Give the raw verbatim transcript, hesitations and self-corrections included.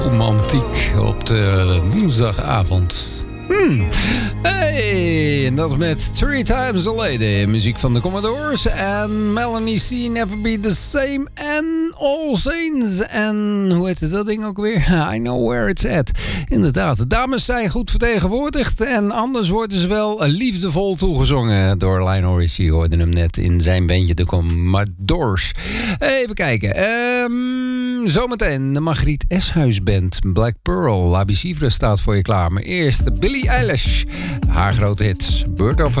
Romantiek op de woensdagavond. Hmm. Hey, en dat met Three Times a Lady. Muziek van de Commodores. En Melanie C. Never Be the Same. En All Saints. En hoe heet dat ding ook weer? I Know Where It's At. Inderdaad, de dames zijn goed vertegenwoordigd. En anders worden ze wel liefdevol toegezongen door Lionel Richie. Je hoorde hem net in zijn bandje de Commodores. Even kijken. Um, zometeen de Margriet Eshuis Band. Black Pearl. La Bicivre staat voor je klaar. Maar eerst Billie Eilish. Haar grote hits. Bird of